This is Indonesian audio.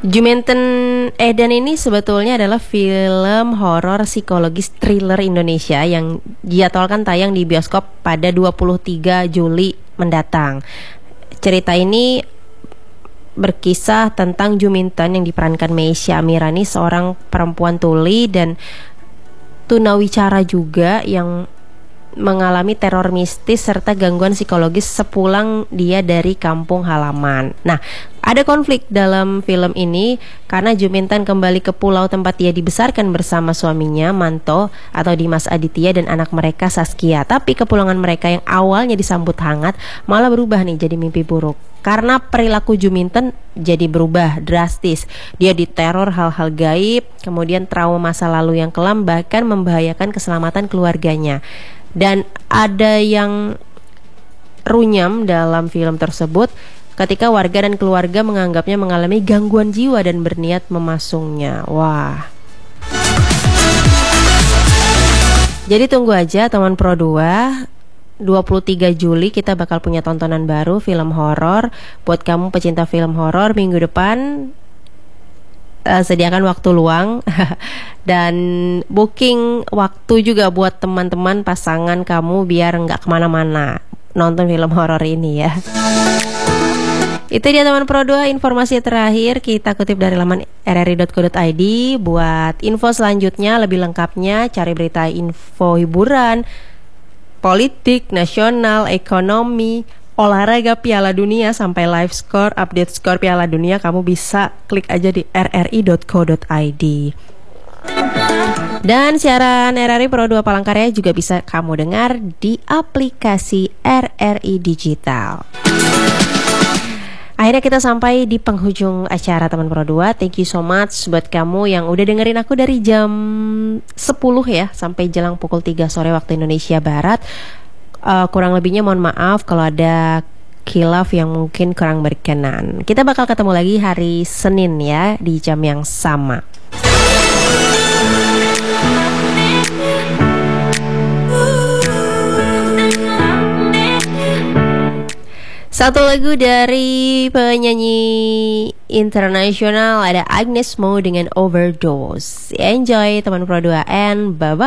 Jumanten Eden ini sebetulnya adalah film horor psikologis thriller Indonesia yang dijadwalkan tayang di bioskop pada 23 Juli mendatang. Cerita ini berkisah tentang Juminten yang diperankan Meisya Amirani, seorang perempuan tuli dan tunawicara juga yang mengalami teror mistis serta gangguan psikologis sepulang dia dari kampung halaman. Nah, ada konflik dalam film ini karena Juminten kembali ke pulau tempat dia dibesarkan bersama suaminya Manto atau Dimas Aditya dan anak mereka Saskia. Tapi kepulangan mereka yang awalnya disambut hangat malah berubah nih jadi mimpi buruk. Karena perilaku Juminten jadi berubah drastis. Dia diteror hal-hal gaib, kemudian trauma masa lalu yang kelam bahkan membahayakan keselamatan keluarganya. Dan ada yang runyam dalam film tersebut ketika warga dan keluarga menganggapnya mengalami gangguan jiwa dan berniat memasungnya. Wah. Jadi tunggu aja teman Pro 2, 23 Juli kita bakal punya tontonan baru film horor. Buat kamu pecinta film horor, minggu depan sediakan waktu luang dan booking waktu juga buat teman-teman pasangan kamu biar nggak kemana-mana nonton film horor ini ya. Itu dia teman Pro 2, informasi terakhir kita kutip dari laman rri.co.id. Buat info selanjutnya lebih lengkapnya cari berita info hiburan, politik, nasional, ekonomi, olahraga, Piala Dunia, sampai live score, update skor Piala Dunia, kamu bisa klik aja di rri.co.id. Dan siaran RRI Pro 2 Palangkaraya juga bisa kamu dengar di aplikasi RRI Digital. Akhirnya kita sampai di penghujung acara teman Pro 2. Thank you so much buat kamu yang udah dengerin aku dari jam 10 ya sampai jelang pukul 3 sore waktu Indonesia Barat. Kurang lebihnya mohon maaf kalau ada khilaf yang mungkin kurang berkenan. Kita bakal ketemu lagi hari Senin ya di jam yang sama. Satu lagu dari penyanyi internasional, ada Agnes Mo dengan Overdose. Enjoy teman Pro 2 and bye-bye.